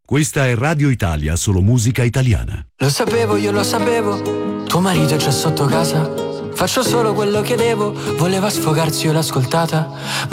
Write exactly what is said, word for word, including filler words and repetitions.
Questa è Radio Italia, solo musica italiana. Lo sapevo, io lo sapevo, tuo marito c'è sotto casa. Faccio solo quello che devo, voleva sfogarsi, io l'ho ascoltata,